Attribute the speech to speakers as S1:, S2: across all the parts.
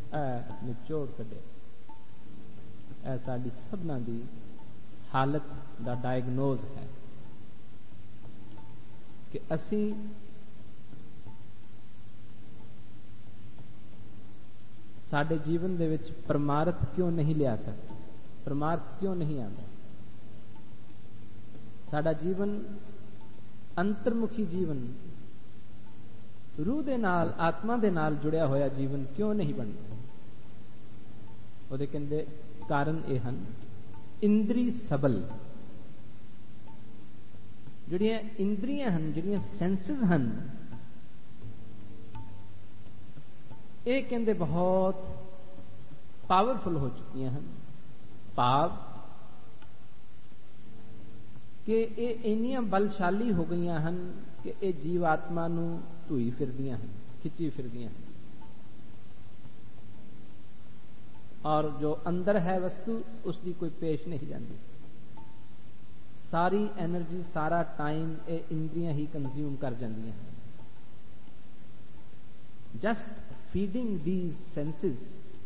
S1: निचोड़ कढे। यह साडी सबना दी हालत दा डायगनोज है कि असी साडे जीवन दे विच परमार्थ क्यों नहीं लिया सकते, परमार्थ क्यों नहीं आता। साडा जीवन अंतर्मुखी जीवन, रूह दे नाल आत्मा दे नाल जुड़िया होया जीवन क्यों नहीं बनता। ਉਹਦੇ ਕਹਿੰਦੇ ਕਾਰਨ ਇਹ ਹਨ ਇੰਦਰੀ ਸਬਲ। ਜਿਹੜੀਆਂ ਇੰਦਰੀਆਂ ਹਨ, ਜਿਹੜੀਆਂ ਸੈਂਸਿਸ ਹਨ, ਇਹ ਕਹਿੰਦੇ ਬਹੁਤ ਪਾਵਰਫੁਲ ਹੋ ਚੁੱਕੀਆਂ ਹਨ। ਭਾਵ ਕਿ ਇਹ ਇੰਨੀਆਂ ਬਲਸ਼ਾਲੀ ਹੋ ਗਈਆਂ ਹਨ ਕਿ ਇਹ ਜੀਵਾਤਮਾ ਨੂੰ ਧੂਈ ਫਿਰਦੀਆਂ ਹਨ, ਖਿੱਚੀ ਫਿਰਦੀਆਂ ਹਨ। और जो अंदर है वस्तु उसकी कोई पेश नहीं जाती। सारी एनर्जी, सारा टाइम ये इंद्रियां ही कंज्यूम कर जाती हैं। जस्ट फीडिंग दीज सेंसेस,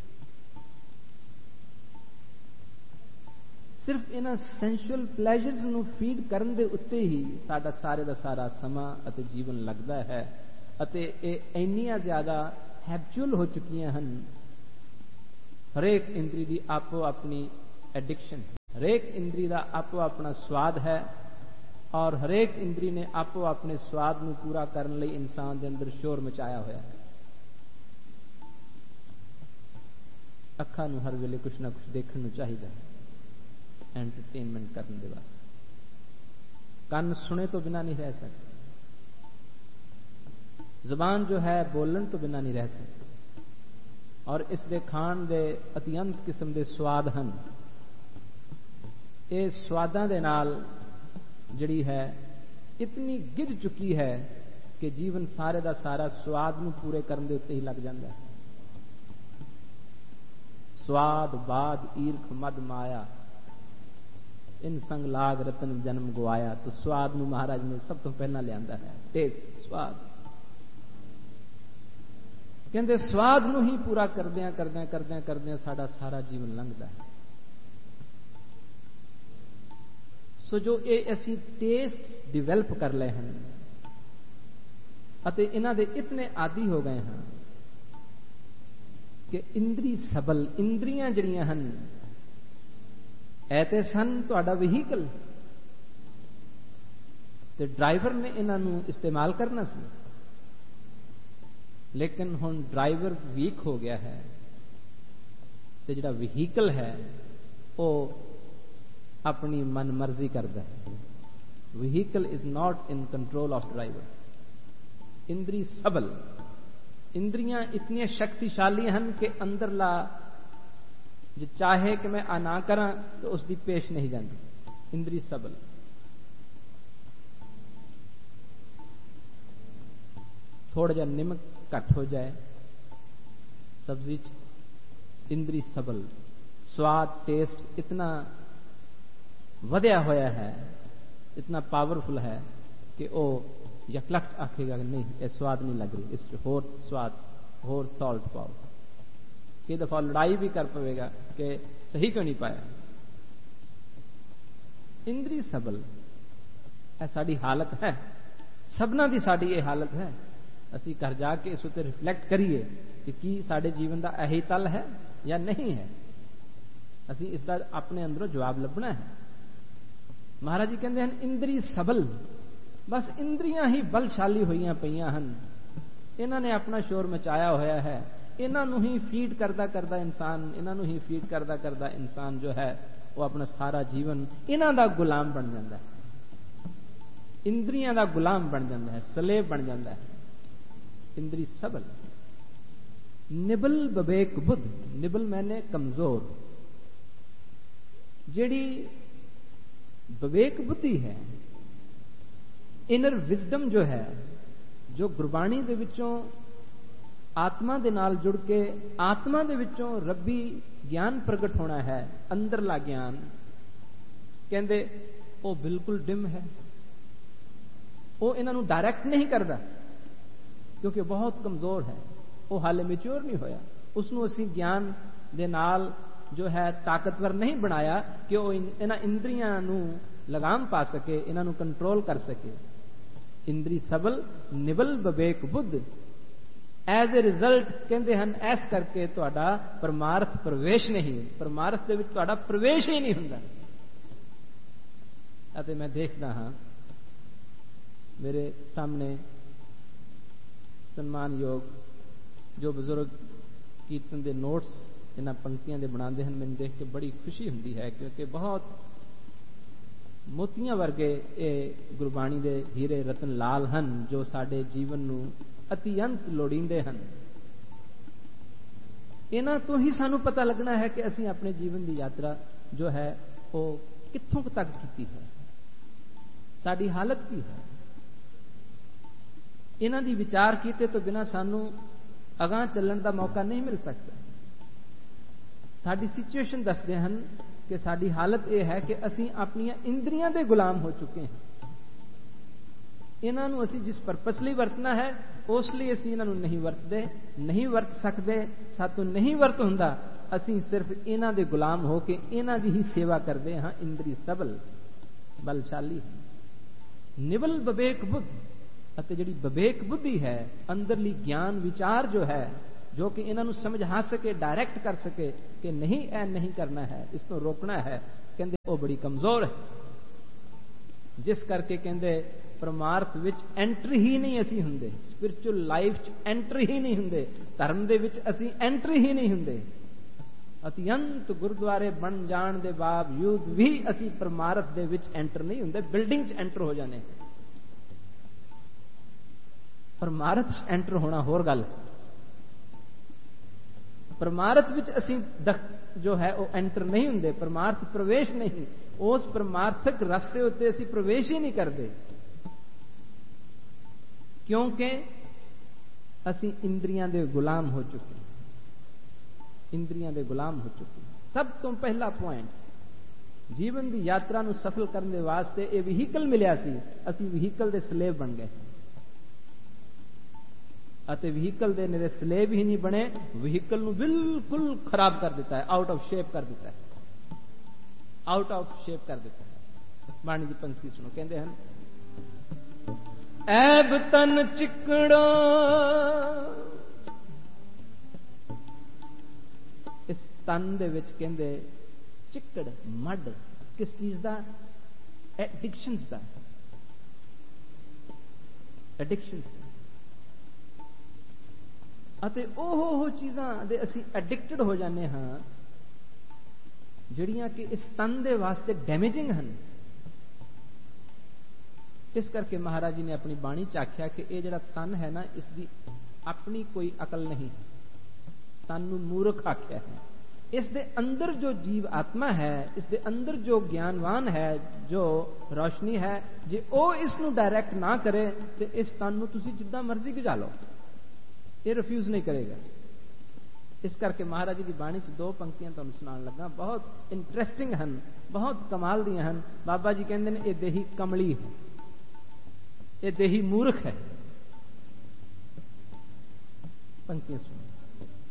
S1: सिर्फ इन्हां सेंसुअल प्लेजर्स नूं फीड करन दे उत्ते ही साडा सारे दा सारा समा अते जीवन लगदा है। अते ये इन्नियां ज्यादा हैबिचुअल हो चुकियां हन। हरेक इंद्री की आपो अपनी एडिक्शन, हरेक इंद्री का आपो अपना स्वाद है और हरेक इंद्री ने आपो अपने स्वाद को पूरा करने लिए इंसान के अंदर शोर मचाया हुआ है। अखा नूं हर वेले कुछ ना कुछ देखने चाहिए एंटरटेनमेंट करने के वास्ते। कान सुने तो बिना नहीं रह सकते, जबान जो है बोलन तो बिना नहीं रह सकती। और इस दे खान दे अत्यंत किस्म दे स्वाद हैं। ये स्वादां दे नाल जिहड़ी है इतनी गिर चुकी है कि जीवन सारे दा सारा स्वाद नूं पूरे करन दे उत्ते ही लग जाता है। स्वाद बाद ईर्ख मद माया, इन संग लाग रतन जन्म गवाया। तो स्वाद नूं महाराज ने सब तो पहला लियांदा है, टेस्ट, स्वाद। कहते स्वाद नूं ही पूरा करदियां करदियां करदियां करदियां साडा सारा जीवन लंघदा है। सो जो ये असी टेस्ट डिवेलप कर ले हैं अते इन्हां दे इतने आदि हो गए हैं कि इंद्री सबल, इंद्रियां जिहड़ियां हन ऐते सन तुहाडा व्हीकल ते ड्राइवर ने इन्हां नूं इस्तेमाल करना सी। लेकिन हुण ड्राइवर वीक हो गया है तो जिहड़ा व्हीकल है वो अपनी मन मर्जी करता है। Vehicle is not in control of driver. इंद्री सबल, इंद्रियां इतनी शक्तिशाली हैं कि अंदरला जो चाहे कि मैं आ ना करा तो उसकी पेश नहीं जाती। इंद्री सबल। थोड़ा जा निमक घट हो जाए सब्जी, इंद्री सबल। स्वाद, टेस्ट इतना वधिया होया है, इतना पावरफुल है कि वो यकलख्त आखेगा कि नहीं ये स्वाद नहीं लग रही, इस होर स्वाद, होर सॉल्ट पाओ। कई दफा लड़ाई भी कर पवेगा कि सही क्यों नहीं पाया। इंद्री सबल है साड़ी हालत है, सबना दी साड़ी ये हालत है। असी घर जाके इस उत्ते रिफ्लैक्ट करिए कि की साडे जीवन का यही तल है या नहीं है। असी इसका अपने अंदरों जवाब लभना है। महाराज जी कहते हैं इंद्री सबल, बस इंद्रियां ही बलशाली हुई पईयां हन। इन्हां ने अपना शोर मचाया होया है। इन्हां नूं ही फीड करदा करदा इंसान, इन्हां नूं ही फीड करदा करदा इंसान जो है वो अपना सारा जीवन इन्हां दा गुलाम बन जाता है। इंद्रियां दा गुलाम बन जाता है, सलेब बन जाता है। इंद्री सबल। निबल बबेक बुद्ध, निबल मैंने कमजोर। जेड़ी बवेक बुद्धि है, इनर विजडम जो है, जो गुरबाणी दे विचों आत्मा दे नाल जुड़ के आत्मा दे विचों रब्बी ज्ञान प्रगट होना है, अंदरला ज्ञान, कहंदे वो बिल्कुल डिम है। वो इन्हां नूं डायरैक्ट नहीं करता क्योंकि बहुत कमजोर है, वो हाले मैच्योर नहीं होया। उसनों ਅਸੀਂ ਗਿਆਨ ਦੇ ਨਾਲ जो है ताकतवर नहीं बनाया कि वो इन्हां इंद्रियां नूं लगाम पा सके, इन्हां नूं कंट्रोल कर सके। इंद्री सबल nibble Vivek Buddha as a result कहते हैं इस करके तुहाडा परमार्थ प्रवेश नहीं, परमार्थ दे विच तुहाडा प्रवेश ही नहीं हुंदा। अते मैं देखदा हां मेरे सामने सम्मानयोग जो बुजुर्ग कीर्तन के नोट्स इन्हां पंक्तियां दे बनाते हैं, मैनूं देख के बड़ी खुशी हुंदी है, क्योंकि बहुत मोतियां वर्गे ये गुरबाणी दे हीरे रतन लाल हन जो साडे जीवन नूं अतिअंत लोड़ींदे हन। इन्हां तो ही सानूं पता लगना है कि असीं अपने जीवन की यात्रा जो है वो कित्थों तक कीती है, साडी हालत की है। इन्हां दी विचार कीते तो बिना सानूं अगां चलण दा मौका नहीं मिल सकता। साडी सिचुएशन दसदे हन कि साडी हालत यह है कि असीं अपनियां इंद्रियां दे गुलाम हो चुके हैं। इन्हां नूं असीं जिस परपस लई वरतना है उस लई असीं इन्हां नूं नहीं वरतदे, नहीं वरत सकदे, सातों नहीं वरत हुंदा। असीं सिर्फ इन्हां दे गुलाम हो के इन्हां दी ही सेवा करदे हां। इंद्री सबल बलशाली निबल विवेक बुद्ध, अते जिहड़ी विवेक बुद्धि है अंदरली ज्ञान विचार जो है जो कि इन्हां नूं समझा सके, डायरैक्ट कर सके कि नहीं ऐ नहीं करना है, इसको रोकना है, कहंदे वो बड़ी कमजोर है। जिस करके कहंदे परमार्थ विच एंट्री ही नहीं असीं हुंदे, स्पिरिचुअल लाइफ च एंट्री ही नहीं हुंदे, धर्म दे विच असीं एंट्री ही नहीं हुंदे। अतिअंत गुरुद्वारे बन जाण दे बावजूद भी असीं परमार्थ दे विच एंटर नहीं हुंदे, बिल्डिंग च एंटर हो जाने। परमार्थ च एंटर होना होर गल, परमार्थ विच असीं जो है वो एंटर नहीं हुंदे, परमार्थ प्रवेश नहीं, उस परमार्थक रास्ते उत्ते असीं प्रवेश ही नहीं करते, क्योंकि असीं इंद्रियां दे गुलाम हो चुके, इंद्रियां दे गुलाम हो चुके। सब तो पहला पॉइंट जीवन की यात्रा नूं सफल करने वास्ते ये व्हीकल मिलिया सी, असीं व्हीकल दे स्लेव बन गए। अते व्हीकल दे निरे स्लेव ही नहीं बने, व्हीकल नूं बिल्कुल खराब कर दिता है, आउट ऑफ शेप कर दिता है, आउट ऑफ शेप कर दिता है। बाणी दी पंक्ति सुनो, कहंदे हन ऐब तन चिकड़ो, इस तन दे विच कहंदे चिकड़ मड किस चीज दा? एडिक्शंस दा, एडिक्शंस दा। अते ओह चीज़ां दे असीं एडिक्टेड हो जाने हाँ जिहड़ियां कि इस तन दे वास्ते डैमेजिंग हन। इस करके महाराज जी ने अपनी बाणी च आख्या कि यह जिहड़ा तन है ना, इसकी अपनी कोई अकल नहीं, तन नूं मूर्ख आख्या है। इस दे अंदर जो जीव आत्मा है, इस दे अंदर जो ज्ञानवान है, जो रोशनी है, जे ओ इस नूं डायरैक्ट ना करे तो इस तन नूं तुसीं जिद्दां मर्जी गिजा लो, ये रिफ्यूज नहीं करेगा। इस करके महाराज जी की बाणी च दो पंक्तियां तुहानूं सुनाउण लगा, बहुत इंटरेस्टिंग हन, बहुत कमाल दियां हन। बाबा जी कहंदे ने ये देही कमली है, ये देही मूर्ख है। पंक्तियां सुनो,